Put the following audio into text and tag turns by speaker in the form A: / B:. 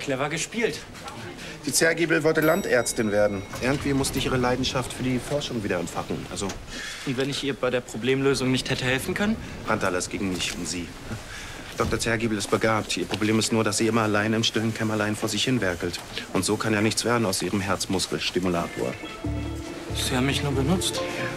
A: Clever gespielt.
B: Die Zergiebel wollte Landärztin werden. Irgendwie musste ich ihre Leidenschaft für die Forschung wieder entfachen. Also,
A: Und wenn ich ihr bei der Problemlösung nicht hätte helfen können?
B: Randall, es ging nicht um sie. Dr. Zergiebel ist begabt. Ihr Problem ist nur, dass sie immer allein im stillen Kämmerlein vor sich hinwerkelt. Und so kann ja nichts werden aus ihrem Herzmuskelstimulator.
A: Sie haben mich nur benutzt.